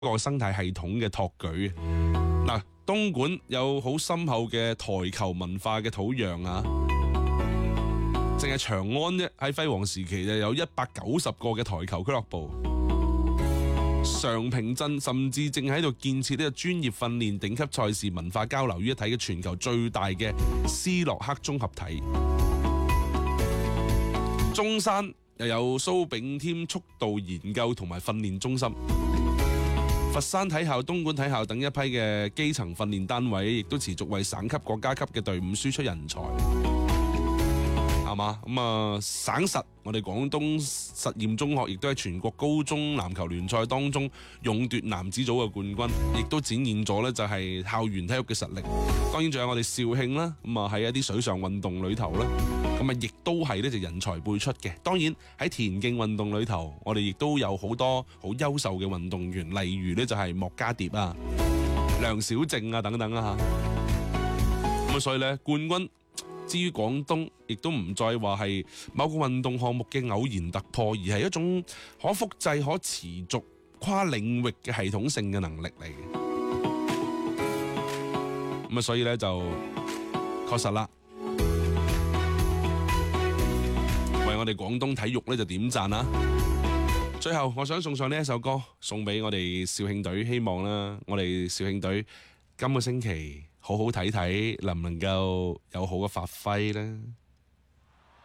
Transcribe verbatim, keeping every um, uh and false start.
個生態系統嘅托舉。嗱，東莞有好深厚嘅台球文化嘅土壤啊，淨係長安啫，喺輝煌時期就有一百九十個嘅台球俱樂部。常平鎮甚至正喺度建設呢個專業訓練、頂級賽事、文化交流於一體嘅全球最大嘅斯洛克綜合體。中山又有蘇炳添速度研究同埋訓練中心。佛山體校、東莞體校等一批嘅基層訓練單位，亦都持續為省級、國家級嘅隊伍輸出人才。係嘛？咁啊，省實我哋廣東實驗中學亦都喺全國高中籃球聯賽當中勇奪男子組嘅冠軍，亦都展現咗呢就係校園體育嘅實力。當然仲有我哋肇慶啦，咁啊喺一啲水上運動裏頭啦，咁啊亦都係呢就人才輩出嘅。當然喺田徑運動裏頭，我哋亦都有好多好優秀嘅運動員，例如呢就係莫家蝶啊、梁小靜啊等等啊嚇。咁啊，所以呢冠軍。至於廣東，亦都唔再話係某個運動項目嘅偶然突破，而係一種可複製、可持續、跨領域嘅系統性嘅能力嚟嘅。咁啊，所以咧就確實啦，為我哋廣東體育咧就點讚啦！最後，我想送上呢一首歌，送俾我哋肇慶隊，希望啦，我哋肇慶隊今個星期好好睇睇，能唔能夠有好嘅發揮呢？